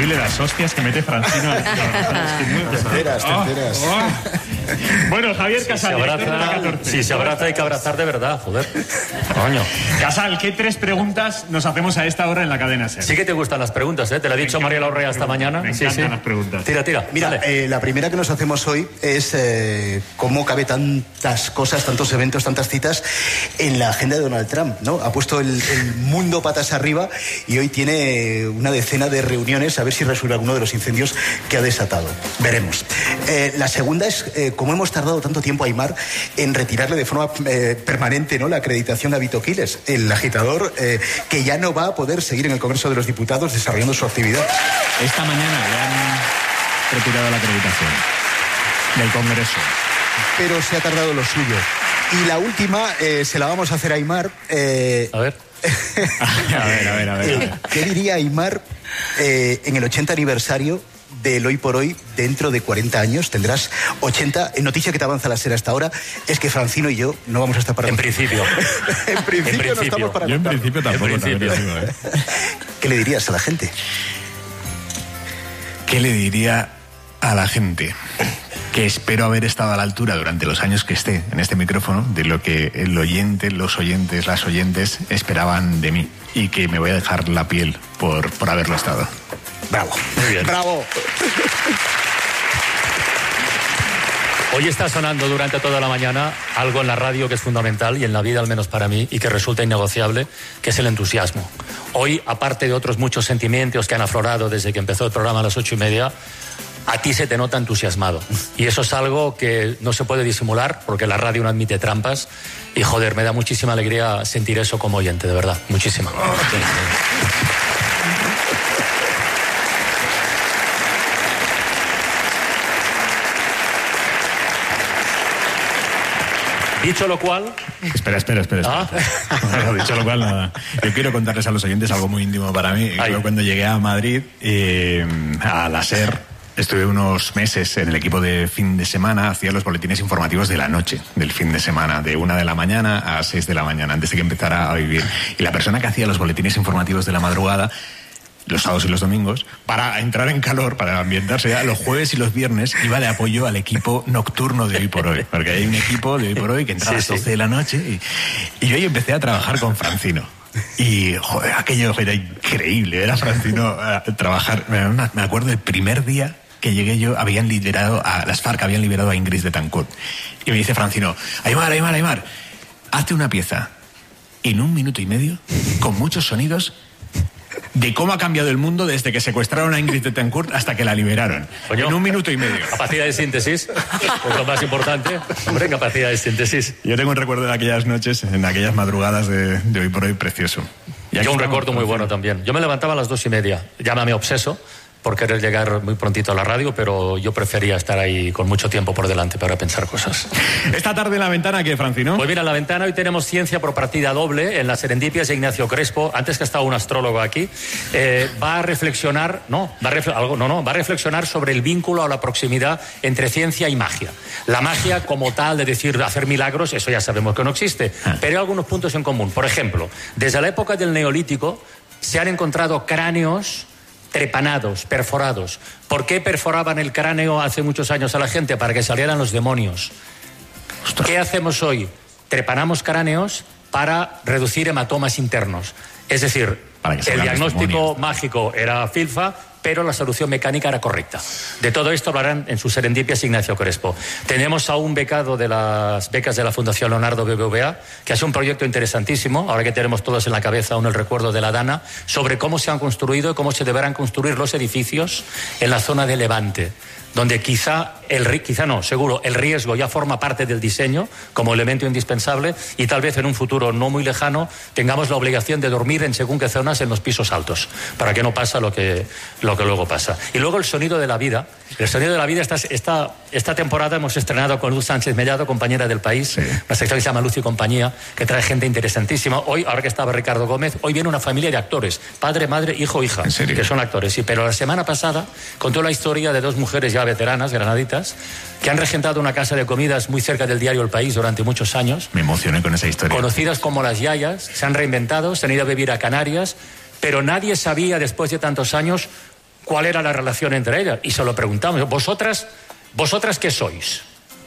increíble las hostias que mete Francino. Terceras. Bueno, Javier Casal, si se abraza hay que abrazar de verdad, joder. Coño. Casal, ¿qué 3 preguntas nos hacemos a esta hora en la cadena SER? Sí que te gustan las preguntas, ¿eh? Te lo ha dicho María Laurrea esta mañana. Me encantan las preguntas. Tira. Mira, la primera que nos hacemos hoy es cómo cabe tantas cosas, tantos eventos, tantas citas en la agenda de Donald Trump, ¿no? Ha puesto el mundo patas arriba y hoy tiene una decena de reuniones a ver si resuelve alguno de los incendios que ha desatado. Veremos. La segunda es cómo hemos tardado tanto tiempo, Aimar, en retirarle de forma permanente, ¿no?, la acreditación a Vito Quiles, el agitador que ya no va a poder seguir en el Congreso de los Diputados desarrollando su actividad. Esta mañana le han retirado la acreditación del Congreso. Pero se ha tardado lo suyo. Y la última se la vamos a hacer a Aimar. A ver. A ver. ¿Qué diría Aimar en el 80 aniversario del Hoy por Hoy dentro de 40 años? Tendrás 80. Noticia que te avanza la SER hasta ahora es que Francino y yo no vamos a estar para... En principio. En principio no estamos para... Yo en principio tampoco. ¿Qué le dirías a la gente? ¿Qué le diría a la gente? Que espero haber estado a la altura durante los años que esté en este micrófono de lo que el oyente, los oyentes, las oyentes esperaban de mí, y que me voy a dejar la piel por haberlo estado. Bravo. Muy bien. Bravo. Hoy está sonando durante toda la mañana algo en la radio que es fundamental, y en la vida al menos para mí, y que resulta innegociable, que es el entusiasmo. Hoy, aparte de otros muchos sentimientos que han aflorado desde que empezó el programa a las 8:30, a ti se te nota entusiasmado. Y eso es algo que no se puede disimular, porque la radio no admite trampas. Y joder, me da muchísima alegría sentir eso como oyente, de verdad. Muchísima. Dicho lo cual... Espera. No, dicho lo cual, nada. Yo quiero contarles a los oyentes algo muy íntimo para mí. Yo cuando llegué a Madrid, a la SER, estuve unos meses en el equipo de fin de semana, hacía los boletines informativos de la noche, del fin de semana, de 1 de la mañana a 6 de la mañana, antes de que empezara a vivir. Y la persona que hacía los boletines informativos de la madrugada, los sábados y los domingos, para entrar en calor, para ambientarse ya, los jueves y los viernes iba de apoyo al equipo nocturno de Hoy por Hoy, porque hay un equipo de Hoy por Hoy que entra a las 12 de la noche y yo ahí empecé a trabajar con Francino. Y, joder, aquello era increíble, era Francino a trabajar. Me acuerdo el primer día que llegué yo, las FARC habían liberado a Ingrid Betancourt. Y me dice Francino, Aimar, hazte una pieza en 1 minuto y medio, con muchos sonidos, de cómo ha cambiado el mundo desde que secuestraron a Ingrid Betancourt hasta que la liberaron. Coño, en 1 minuto y medio. Capacidad de síntesis, es lo más importante. Hombre, capacidad de síntesis. Yo tengo un recuerdo de aquellas noches, en aquellas madrugadas de Hoy por Hoy, precioso. Yo un recuerdo muy bueno también. Yo me levantaba a las 2:30. Llámame obseso por querer llegar muy prontito a la radio, pero yo prefería estar ahí con mucho tiempo por delante para pensar cosas. Esta tarde en La Ventana, ¿qué, Francino? Pues mira, en La Ventana hoy tenemos ciencia por partida doble en las Serendipias de Ignacio Crespo. Antes que estaba un astrólogo aquí, va a reflexionar sobre el vínculo o la proximidad entre ciencia y magia. La magia como tal, de decir, hacer milagros, eso ya sabemos que no existe, pero hay algunos puntos en común. Por ejemplo, desde la época del Neolítico se han encontrado cráneos trepanados, perforados. ¿Por qué perforaban el cráneo hace muchos años a la gente? Para que salieran los demonios. Ostras. ¿Qué hacemos hoy? Trepanamos cráneos para reducir hematomas internos. Es decir, el diagnóstico mágico era filfa, pero la solución mecánica era correcta. De todo esto hablarán en sus Serendipias Ignacio Crespo. Tenemos a un becado de las becas de la Fundación Leonardo BBVA, que hace un proyecto interesantísimo, ahora que tenemos todos en la cabeza aún el recuerdo de la Dana, sobre cómo se han construido y cómo se deberán construir los edificios en la zona de Levante, donde seguro, el riesgo ya forma parte del diseño como elemento indispensable, y tal vez en un futuro no muy lejano tengamos la obligación de dormir en según qué zonas en los pisos altos, para que no pase lo que luego pasa. Y luego el sonido de la vida. El sonido de la vida, esta temporada hemos estrenado con Luz Sánchez Mellado, compañera del País, una sección que se llama Luz y Compañía, que trae gente interesantísima. Hoy, ahora que estaba Ricardo Gómez, hoy viene una familia de actores, padre, madre, hijo, hija, que son actores. Sí, pero la semana pasada contó la historia de 2 mujeres ya veteranas, granaditas, que han regentado una casa de comidas muy cerca del diario El País durante muchos años. Me emocioné con esa historia. Conocidas como las yayas, se han reinventado, se han ido a vivir a Canarias, pero nadie sabía después de tantos años cuál era la relación entre ellas. Y se lo preguntamos, ¿vosotras qué sois?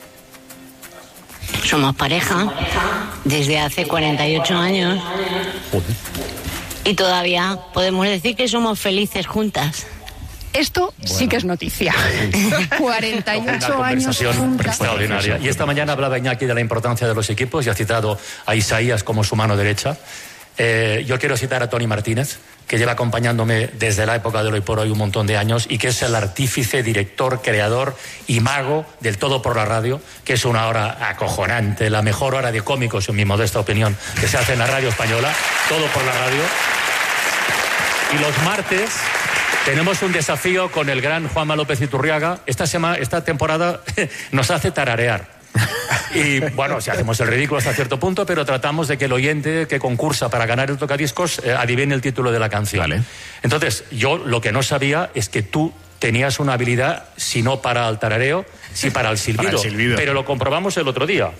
Somos pareja desde hace 48 años. Joder. Y todavía podemos decir que somos felices juntas. Esto sí que es noticia. 48 años juntas. Extraordinaria. Y esta mañana hablaba Iñaki de la importancia de los equipos y ha citado a Isaías como su mano derecha. Yo quiero citar a Tony Martínez, que lleva acompañándome desde la época del Hoy por Hoy un montón de años y que es el artífice, director, creador y mago del Todo por la Radio, que es una hora acojonante, la mejor hora de cómicos, en mi modesta opinión, que se hace en la radio española, Todo por la Radio. Y los martes tenemos un desafío con el gran Juanma López Iturriaga. Esta temporada nos hace tararear. Y bueno, si hacemos el ridículo hasta cierto punto, pero tratamos de que el oyente que concursa para ganar el tocadiscos adivine el título de la canción. Vale. Entonces, yo lo que no sabía es que tú tenías una habilidad, si no para el tarareo, sí para el silbido. Para el silbido. Pero lo comprobamos el otro día.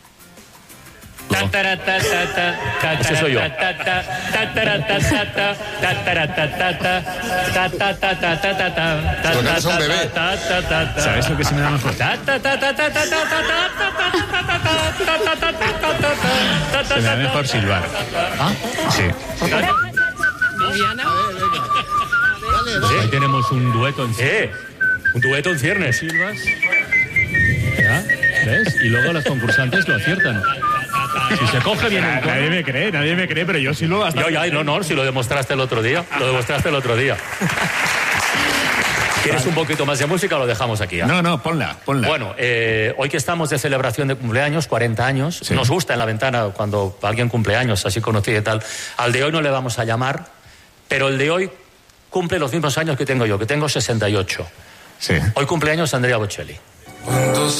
Ese soy yo. Con eso un bebé. ¿Sabes lo que se me da mejor? Se me da mejor silbar. ¿Ah? Sí. Ahí tenemos un dueto en Un dueto en ciernes. silbas. ¿Ya? ¿Ves? Y luego las concursantes lo aciertan. Si se coge bien el tono. Nadie me cree, pero yo silbo bastante. No, si lo demostraste el otro día. ¿Quieres un poquito más de música o lo dejamos aquí? No, ponla. Bueno, hoy que estamos de celebración de cumpleaños, 40 años, sí. Nos gusta en la ventana cuando alguien cumple años, así conocido y tal. Al de hoy no le vamos a llamar, pero el de hoy cumple los mismos años que tengo yo, que tengo 68. Sí. Hoy cumpleaños Andrea Bocelli.